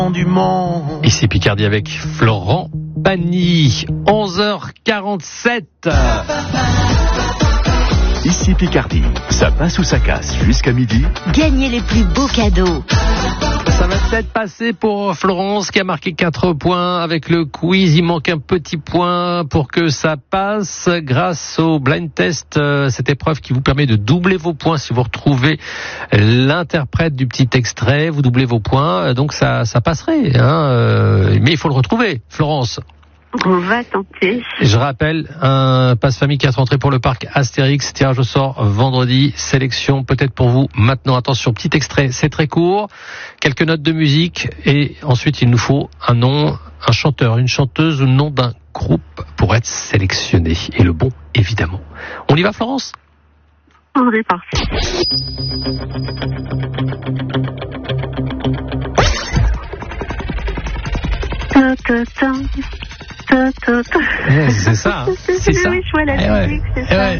Du Mans. Ici Picardie avec Florent Pagny, 11h47. Ici Picardie, ça passe ou ça casse jusqu'à midi. Gagnez les plus beaux cadeaux. Ça va peut-être passer pour Florence qui a marqué 4 points avec le quiz. Il manque un petit point pour que ça passe grâce au blind test, cette épreuve qui vous permet de doubler vos points si vous retrouvez l'interprète du petit extrait. Vous doublez vos points, donc ça passerait. Mais il faut le retrouver, Florence. On va tenter. Je rappelle, un passe-famille 4 entrées pour le parc Astérix, tirage au sort vendredi, sélection peut-être pour vous maintenant. Attention, petit extrait, c'est très court, quelques notes de musique et ensuite il nous faut un nom, un chanteur, une chanteuse ou le nom d'un groupe pour être sélectionné. Et le bon, évidemment. On y va, Florence ? On est parti. C'est ça, hein. C'est ça. Oui, je vois la musique, c'est ça.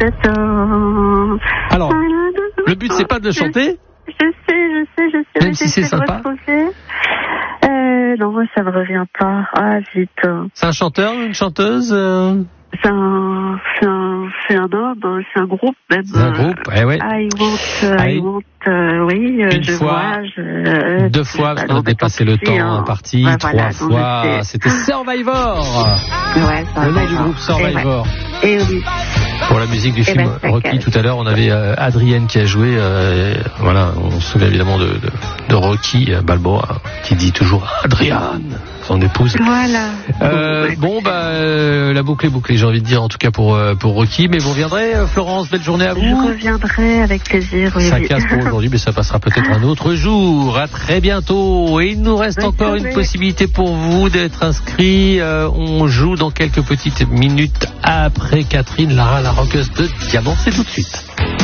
Alors, le but c'est pas de le chanter. Je sais. Même si c'est sympa. Non, moi ça me revient pas. Ah, zut. C'est un chanteur, une chanteuse C'est un homme, c'est un groupe même. C'est un groupe, ouais. I want, oui. Une fois, deux fois, parce qu'on a dépassé le temps imparti, ouais, 3 voilà, fois. C'était Survivor. Ouais, le nom du groupe Survivor. Et oui. Pour la musique du film Rocky, tout à l'heure, on avait Adrienne qui a joué. Voilà, on se souvient évidemment de Rocky Balboa, qui dit toujours Adrienne, son épouse. Voilà. La boucle est bouclée, j'ai envie de dire, en tout cas pour Rocky. Mais vous reviendrez, Florence, belle journée à vous. Je reviendrai avec plaisir. Oui, ça casse pour aujourd'hui, mais ça passera peut-être un autre jour. À très bientôt. Et il nous reste encore une possibilité pour vous d'être inscrit. On joue dans quelques petites minutes après Catherine Lara, la rockeuse de Diamant. C'est tout de suite.